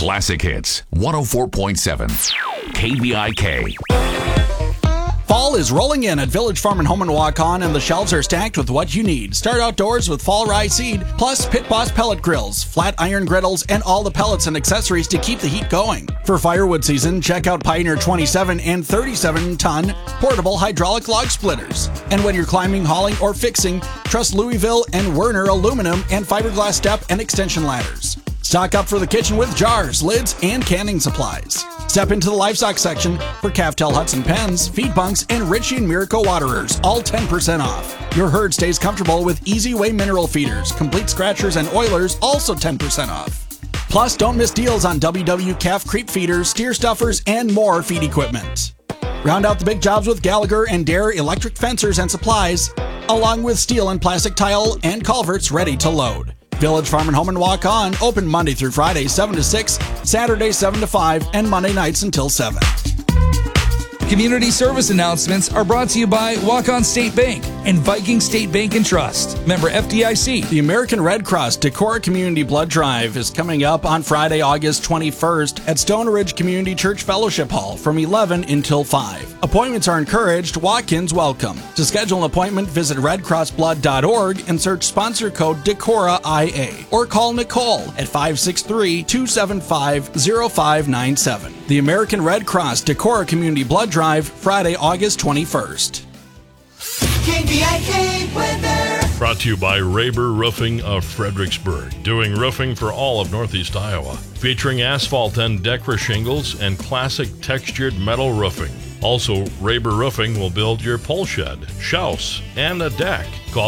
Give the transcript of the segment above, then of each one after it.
Classic Hits 104.7 KVIK. Fall is rolling in at Village Farm and Home in Waukon, and the shelves are stacked with what you need. Start outdoors with fall rye seed, plus Pit Boss pellet grills, flat iron griddles, and all the pellets and accessories to keep the heat going. For firewood season, check out Pioneer 27 and 37-ton portable hydraulic log splitters. And when you're climbing, hauling, or fixing, trust Louisville and Werner aluminum and fiberglass step and extension ladders. Stock up for the kitchen with jars, lids, and canning supplies. Step into the livestock section for Calf-Tail Hudson pens, feed bunks, and Ritchie and Miracle waterers, all 10% off. Your herd stays comfortable with Easy Way mineral feeders, complete scratchers, and oilers, also 10% off. Plus, don't miss deals on WW calf creep feeders, steer stuffers, and more feed equipment. Round out the big jobs with Gallagher and Dare electric fencers and supplies, along with steel and plastic tile and culverts ready to load. Village Farm and Home in Waukon, open Monday through Friday, 7 to 6, Saturday, 7 to 5, and Monday nights until 7. Community service announcements are brought to you by Waukon State Bank and Viking State Bank and Trust. Member FDIC. The American Red Cross Decorah Community Blood Drive is coming up on Friday, August 21st at Stone Ridge Community Church Fellowship Hall from 11 until 5. Appointments are encouraged. Walk-ins welcome. To schedule an appointment, visit redcrossblood.org and search sponsor code DECORAIA or call Nicole at 563-275-0597. The American Red Cross Decorah Community Blood Drive, Friday, August 21st. KVIK weather. Brought to you by Raber Roofing of Fredericksburg, doing roofing for all of Northeast Iowa, featuring asphalt and Decra shingles and classic textured metal roofing. Also, Raber Roofing will build your pole shed, house, and a deck. Call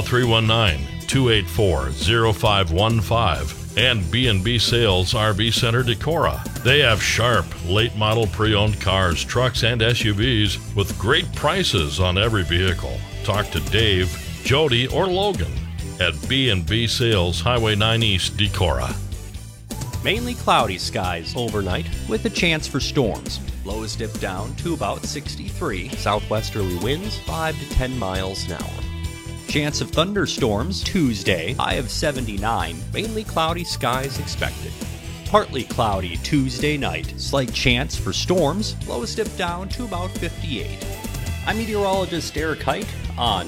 319-284-0515 and B&B Sales RV Center Decorah. They have sharp, late model pre-owned cars, trucks, and SUVs with great prices on every vehicle. Talk to Dave, Jody, or Logan at B&B Sales, Highway 9 East, Decorah. Mainly cloudy skies overnight with a chance for storms. Lows dip down to about 63. Southwesterly winds 5 to 10 miles an hour. Chance of thunderstorms Tuesday, high of 79. Mainly cloudy skies expected. Partly cloudy Tuesday night. Slight chance for storms. Lows dip down to about 58. I'm meteorologist Eric Hite on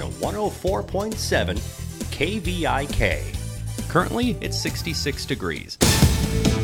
104.7 KVIK. Currently, it's 66 degrees.